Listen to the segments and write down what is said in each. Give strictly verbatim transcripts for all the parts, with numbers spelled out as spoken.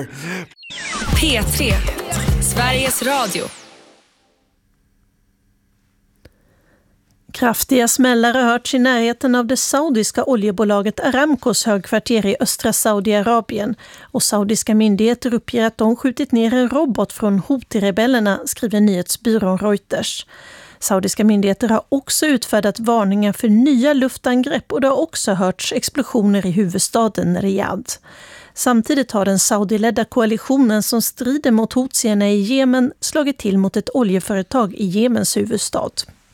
Whatever. P tre, Sveriges Radio. Kraftiga smällar har hörts i närheten av det saudiska oljebolaget Aramcos högkvarter i östra Saudiarabien, och saudiska myndigheter uppger att de skjutit ner en robot från Houthi-rebellerna, skriver nyhetsbyrån Reuters. Saudiska myndigheter har också utfärdat varningar för nya luftangrepp, och det har också hörts explosioner i huvudstaden Riyadh. Samtidigt har den saudiledda koalitionen som strider mot houthierna i Jemen slagit till mot ett oljeföretag i Jemens huvudstad.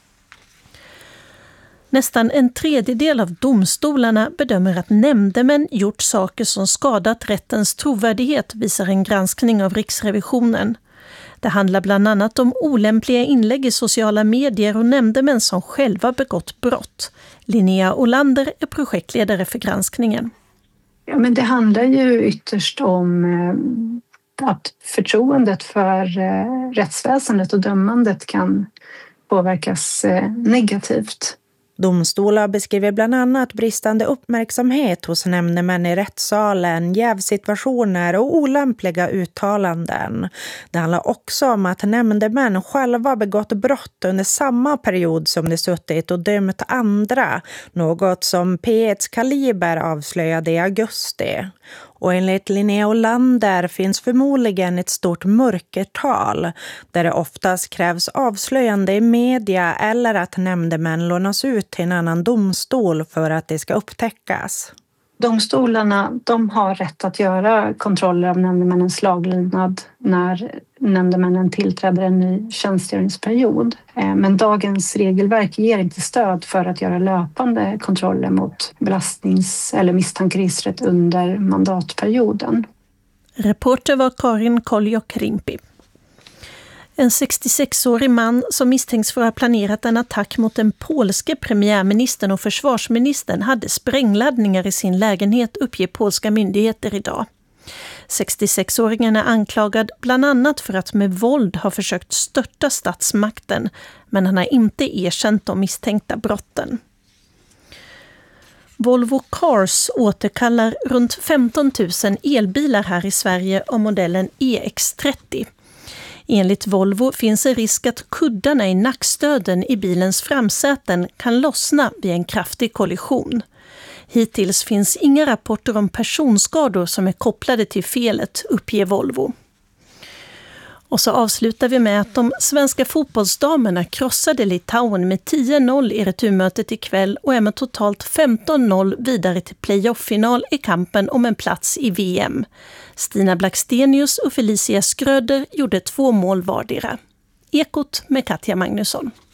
Nästan en tredjedel av domstolarna bedömer att nämndemän gjort saker som skadat rättens trovärdighet, visar en granskning av Riksrevisionen. Det handlar bland annat om olämpliga inlägg i sociala medier och nämndemän som själva begått brott. Linnea Olander är projektledare för granskningen. Ja, men det handlar ju ytterst om eh, att förtroendet för eh, rättsväsendet och dömandet kan påverkas eh, negativt. Domstolar beskriver bland annat bristande uppmärksamhet hos nämndemän i rättssalen, jävsituationer och olämpliga uttalanden. Det handlar också om att nämndemän själva begått brott under samma period som de suttit och dömt andra, något som P ett Kaliber avslöjade i augusti. Och enligt Linnea Olander finns förmodligen ett stort mörkertal där det oftast krävs avslöjande i media eller att nämndemän lånas ut till en annan domstol för att det ska upptäckas. Domstolarna, de har rätt att göra kontroller av nämndemännens laglydnad när nämndemännen tillträder en ny tjänstgöringsperiod. Men dagens regelverk ger inte stöd för att göra löpande kontroller mot belastnings- eller misstankeregistret under mandatperioden. Reporter var Karin Koljok-Rimpi. En sextiosex-årig man som misstänks för att ha planerat en attack mot den polske premiärministern och försvarsministern hade sprängladdningar i sin lägenhet, uppger polska myndigheter idag. sextiosex-åringen är anklagad bland annat för att med våld ha försökt störta statsmakten, men han har inte erkänt de misstänkta brotten. Volvo Cars återkallar runt femton tusen elbilar här i Sverige av modellen E X trettio. Enligt Volvo finns en risk att kuddarna i nackstöden i bilens framsäten kan lossna vid en kraftig kollision. Hittills finns inga rapporter om personskador som är kopplade till felet, uppger Volvo. Och så avslutar vi med att de svenska fotbollsdamerna krossade Litauen med tio noll i returmötet ikväll och är med totalt femton noll vidare till playoff-final i kampen om en plats i V M. Stina Blackstenius och Felicia Skröder gjorde två mål vardera. Ekot med Katja Magnusson.